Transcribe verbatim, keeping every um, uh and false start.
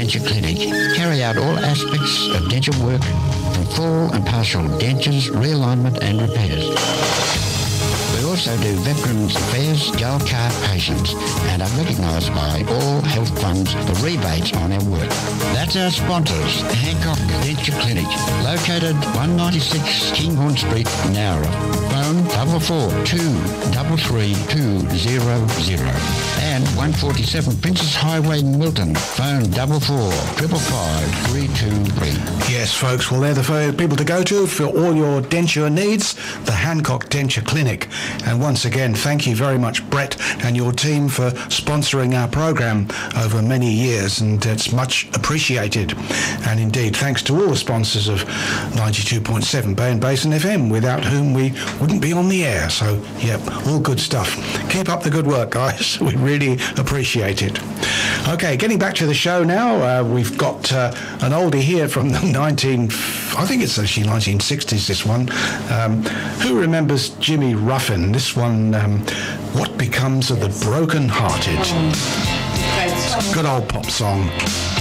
Denture Clinic carry out all aspects of denture work from full and partial dentures, realignment and repairs. We also do Veterans Affairs Gold Card patients and are recognised by all health funds for rebates on our work. That's our sponsors, Hancock Denture Clinic, located one ninety-six Kinghorn Street, Nowra. Phone double four two double three two zero zero and one forty-seven Princess Highway, Milton. Phone double four triple five three two three. Yes, folks, well, they're the people to go to for all your denture needs, the Hancock Denture Clinic. And once again, thank you very much, Brett, and your team for sponsoring our program over many years, and it's much appreciated. And indeed, thanks to all the sponsors of ninety-two point seven Bay and Basin F M, without whom we wouldn't be on the air. So, yep, all good stuff. Keep up the good work, guys. We really appreciate it. Okay, getting back to the show now, uh, we've got uh, an oldie here from the nineteen, I think it's actually nineteen sixties, this one. Um, who remembers Jimmy Ruffin? This one, um, What Becomes of the Broken Hearted? Good old pop song.